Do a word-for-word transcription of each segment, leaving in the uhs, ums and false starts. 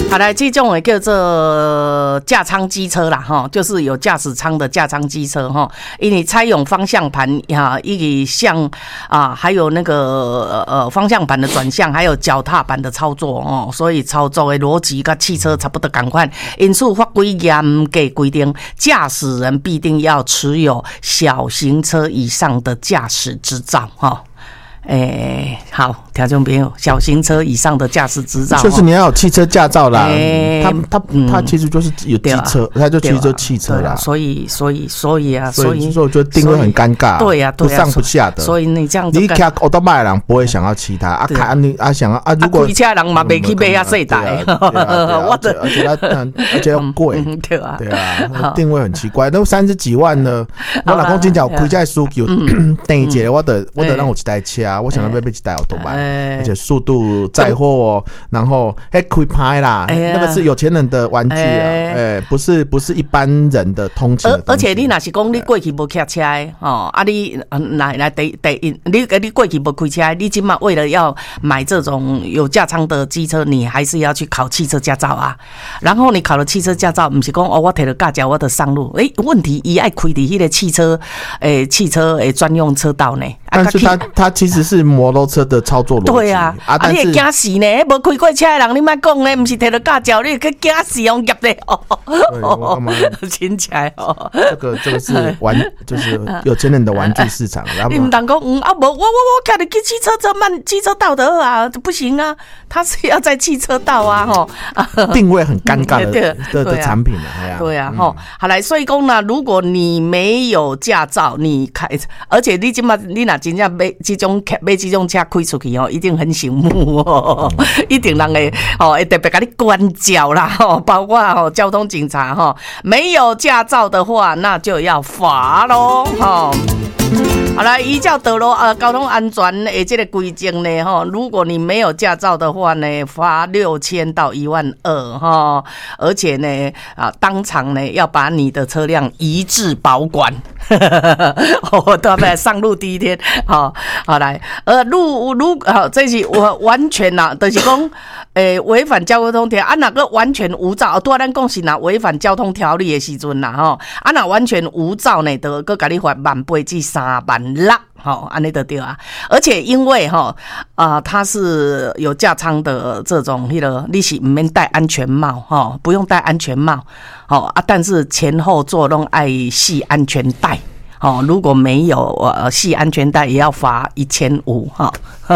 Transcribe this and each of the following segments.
好来，这种也叫做架舱机车啦，哈，就是有驾驶舱的架舱机车哈，因为采用方向盘呀，一个向啊，还有那个呃方向盘的转向，还有脚踏板的操作哦，所以操作的逻辑跟汽车差不多同款，因此法规严格规定，驾驶人必定要持有小型车以上的驾驶执照哈。哎、欸，好，听众朋友，小型车以上的驾驶执照， 就是你要有汽车驾照啦。 欸、 他他他其实就是有机车，啊、他就其实就汽车啦。 所以所以所以啊， 所以所以我觉得定位很尴尬。 对呀、啊，对呀、啊， 不上不下的。 所以你这样子， 你开奥多麦的人不会想要骑它啊，开你啊想要啊，如果开车人嘛没去买啊这台， 我的而且它而且又贵， 对啊， 对啊，定位很奇怪，都三十几万了。我老公真正开这司机，等一节我的我的让我骑台车。我想要买一台奥多麦，而且速度载货，然后还开拍啦，欸、那个是有钱人的玩具啊，哎、欸，不是不是一般人的通勤的。 而而且你若是讲你过去无开车的哦，啊你来来第第你你过去无开车，你今嘛为了要买这种有架舱的机车，你还是要去考汽车驾照啊。然后你考了汽车驾照，不是讲哦我摕了驾照我就上路，哎、欸，问题伊爱开伫迄个汽车诶、欸、汽车诶专用车道呢。 但是他他其实是摩托车的操作逻辑。 对啊，啊，啊你会惊死呢？无开过车的人，你莫讲呢，不是摕到驾照，你去惊死用业的哦。 哦， 听起来哦， 这个这个是玩，就是有钱人的玩具市场。 你唔当讲，嗯啊，无我我我开的去汽车车慢，汽车道的啊，不行啊，他是要在汽车道啊，吼， 定位很尴尬的的的产品啊， 对啊，吼，好来，所以讲呢，如果你没有驾照，你开，而且你今嘛你若真正买这种买这种车开出去哦，一定很醒目哦，一定人会哦会特别给你关照啦，哦，包括哦交通警察哈、哦，没有驾照的话，那就要罚咯，哈、哦。好了，依照道路呃交通安全的这个规定呢，哈，如果你没有驾照的话呢，罚六千到一万二哈，而且呢啊当场呢要把你的车辆移至保管。我对不对？上路第一天，好，好来，呃，路路好，这是我完全呐、啊，就是讲，诶，违反交通条啊，哪个完全无照？多咱讲是呐，违反交通条例的时阵呐，吼，啊，哪完全无照呢，就搁给你罚万八至三万六。好，安尼就对啊，而且因为哈啊、呃，它是有架舱的这种，那个你是唔免戴安全帽哈，不用戴安全帽，好啊，但是前后座拢爱系安全带。哦，如果没有呃系安全带，也要罚一千五哈。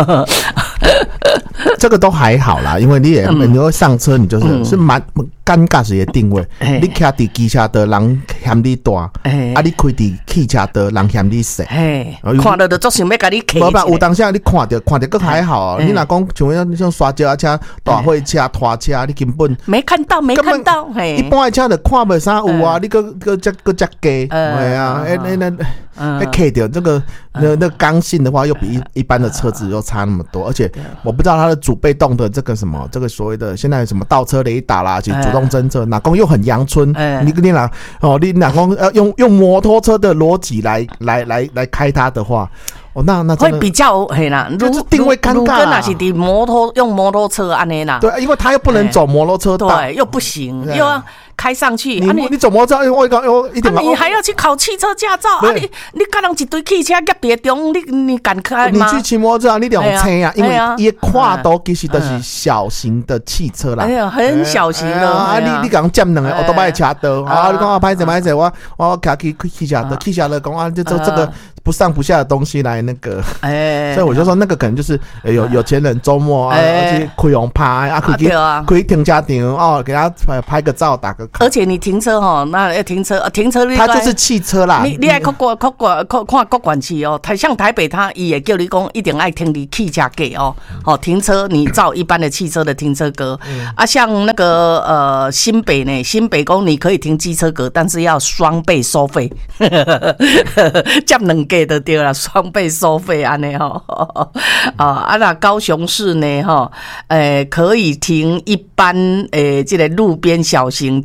这个都还好啦，因为你也、嗯、你会上车，你就是、嗯、是蛮尴尬时的定位。你开伫机车道，人嫌你大；啊，你开伫汽车道，人嫌你小。 看到就足想要甲你骑。 无吧，有当时你看到看到佫还好，你若讲像像刷脚车、大货车、拖车，你根本没看到，没看到。 一般的车就看袂啥有啊，你佫佫遮佫遮低，系啊，诶诶那。那 K 掉这个那那刚性的话，又比一一般的车子又差那么多，而且我不知道它的主被动的这个什么，这个所谓的现在什么倒车雷达啦，其实主动侦测，哪公又很阳春，你你哪哦，你哪公要用用摩托车的逻辑来来来来开它的话。哦，那那会比较嘿啦， 如定位尴尬。如果那是的摩托用摩托车安尼啦， 对，因为他又不能走摩托车道， 对，又不行，又要开上去。 你、啊、你, 你走摩托车，我讲我一定、 啊，你还要去考汽车驾照啊！你你跟人一堆汽车夹在中，你你敢开吗？ 你去骑摩托车，你得用车啊，因为伊跨度其实都是小型的汽车啦， 哎呀，很小型的啊！你你讲占两个奥多麦车道啊！你讲我拍者拍者，我我开去汽车道，汽车道讲啊，就这这个不上不下的东西来那个。欸、所以我就说，那个可能就是有有钱人周末啊，而且开用拍啊，可以可以停车场哦，给他拍个照，打个卡。 而且你停车哈，那要停车，停车它就是汽车啦。 你你爱看国国国看国管区哦，台像台北，它也叫你讲一定爱停你汽车格哦。哦，停车你照一般的汽车的停车格、嗯、啊，像那个呃新北呢，新北公你可以停机车格，但是要双倍收费，占两格就对了，双倍收费。安尼吼，啊啊那高雄市呢吼，诶、呃、可以停一般诶这个路边小型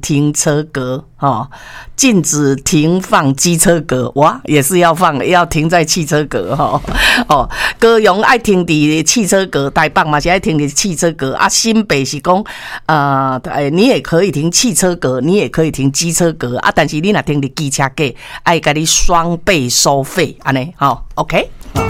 停车格哦，禁止停放机车格，哇，也是要放，要停在汽车格哈哦。高雄爱停伫汽车格，台北嘛是爱停伫汽车格啊。新北是讲呃，你也可以停汽车格，你也可以停机车格啊，但是你若停伫机车格，爱给你双倍收费，安尼好 ，OK。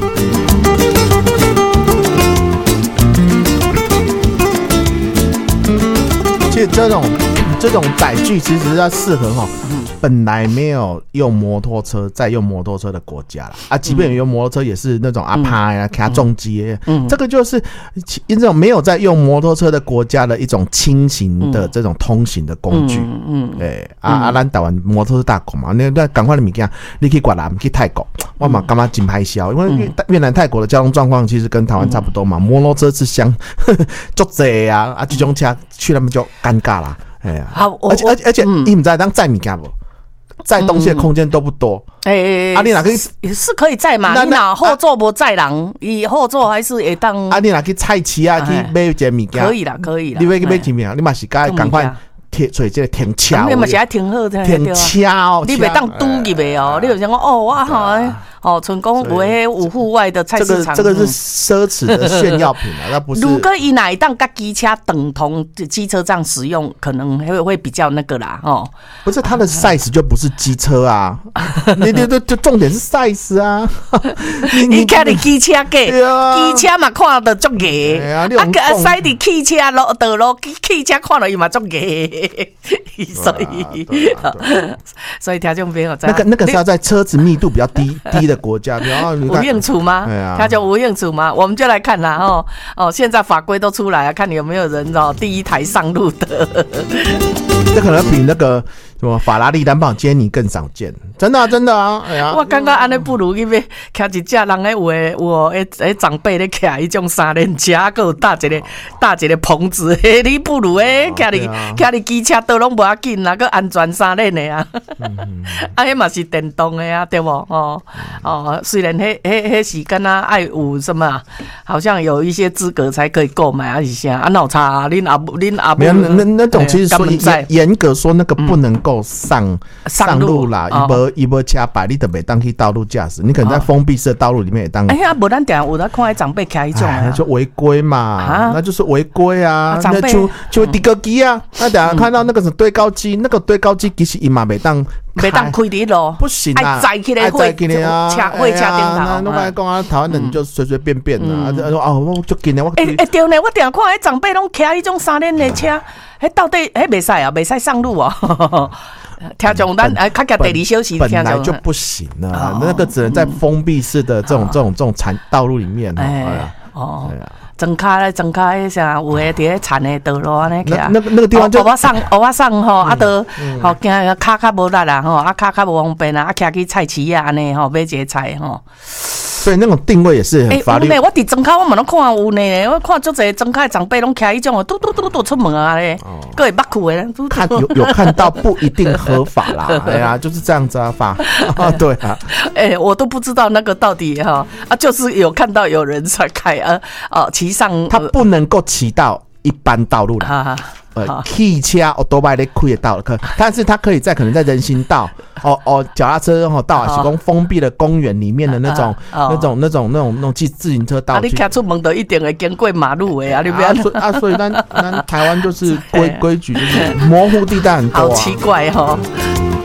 其实这种这种载具其实要适合哈，本来没有用摩托车再用摩托车的国家啦啊，即便有用摩托车也是那种阿趴呀、开重机，嗯，这个就是因这种没有在用摩托车的国家的一种轻型的这种通行的工具，嗯，哎啊啊，咱台湾摩托车大国嘛，那那赶快的物件，你去越南，去泰国，我嘛干嘛真歹笑，因为越南、泰国的交通状况其实跟台湾差不多嘛，摩托车是相足济啊，啊，这种车去那边就尴尬啦。哎呀，而且而且而且，你唔知当载物件不？载东西的空间都不多。哎哎哎，啊你哪可以是可以载嘛？你哪后座不载人？以后座还是会当？ 啊你哪去菜市啊去买一件物件？ 可以啦，可以啦。 你买去买什么？你嘛是该赶快停，所以这个停车。 你嘛是爱停好的。 停车哦， 你袂当堵入去哦。你有想讲哦，我好。哦，成功有迄有户外的菜市场， 这个这个是奢侈的炫耀品啊，那不是。 如果以哪一档跟机车等同机车这样使用，可能会会比较那个啦，哦。 不是它的 size 就不是机车啊，你你就就重点是 size 啊。 你你看你机车给机车嘛看得足个，啊塞伫汽车路道路汽车看了伊嘛足个，所以所以听众朋友， 那个那个是要在车子密度比较低低的国家，然后无用处吗？它叫无用处吗？我们就来看啦，哦哦，现在法规都出来了，看你有没有人哦，第一台上路的。 这可能比那个什么法拉利、兰博基尼更少见，真的、啊、真的啊！哎呀， 我感觉安尼不如因为开一架人咧有诶有诶诶长辈咧开一种三轮车，还有搭一个搭一个棚子，嘿，你不如诶开你开你机车都拢无要紧啦，个安全三轮的啊，啊，迄嘛是电动的啊，对不？哦哦，虽然迄迄迄是跟他爱有什么，好像有一些资格才可以购买啊，是啥啊？脑差，恁阿恁阿没有那那种其实说严严格说那个不能够上上路啦，一波一波车牌你都袂当去道路驾驶，你可能在封闭式的道路里面也当。 哎呀，无咱定有在看长辈开一种啊， 就违规嘛，那就是违规啊。那就就低高机啊，那等下看到那个什么堆高机，那个堆高机其实伊嘛袂当。 袂当开伫路， 不行啊！ 爱载起来会车会车顶头。 那我讲啊，台湾人就随随便便的啊，说哦，我就紧的我。 哎哎对呢，我定看迄长辈拢骑迄种三轮的车，迄到底迄袂使啊，袂使上路哦。听众咱哎，卡卡第二小时本来就不行啊，那个只能在封闭式的这种这种这种产道路里面哦。哎呀，哦。 装卡咧，装卡迄啥，有诶伫咧田诶道路安尼起啊。 那个那个地方就我送，我送吼，啊都吼惊骹较无力啦吼，啊骹较无方便啦，啊骑去菜市啊安尼吼，买一个菜吼。 所以那种定位也是很法律。 诶，我伫装卡我嘛拢看有呢，我看足侪装卡长辈拢骑迄种，嘟嘟嘟嘟出门啊咧，各会捌裤诶。 看有有看到不一定合法啦，哎呀，就是这样子啊法啊，对啊。 诶，我都不知道那个到底哈啊，就是有看到有人在开啊哦骑上， 他不能够骑到一般道路了。呃，汽车哦，多摆咧开得到，可但是它可以在可能在人行道，哦哦，脚踏车哦道啊，是讲封闭的公园里面的那种、那种、那种、那种、那种自自行车道。 啊，你骑出门都一定会经过马路的啊，你不要啊，所以咱咱台湾就是规规矩就是模糊地带很多、啊， 好奇怪哦。